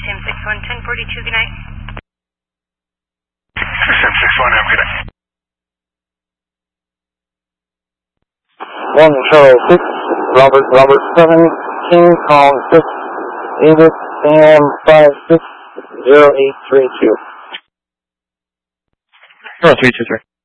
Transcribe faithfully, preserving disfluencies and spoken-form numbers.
Sim six one, ten forty-two, good night. Sim six one, have a good night. one Charles six, Robert, Robert seven, King, Kong six, English, Sam five six, zero eight three two. zero three two three.